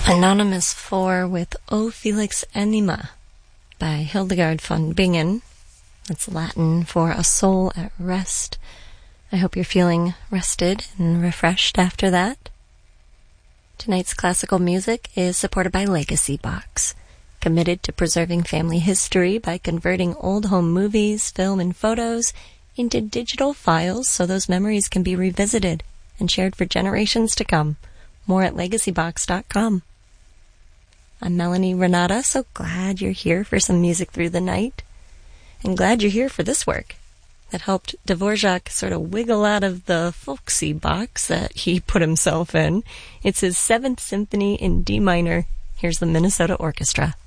Anonymous 4 with O Felix Anima by Hildegard von Bingen. That's Latin for a soul at rest. I hope you're feeling rested and refreshed after that. Tonight's classical music is supported by Legacy Box, committed to preserving family history by converting old home movies, film, and photos into digital files so those memories can be revisited and shared for generations to come. More at legacybox.com. I'm Melanie Renata, so glad you're here for some music through the night. And glad you're here for this work that helped Dvorak sort of wiggle out of the folksy box that he put himself in. It's his 7th Symphony in D minor. Here's the Minnesota Orchestra.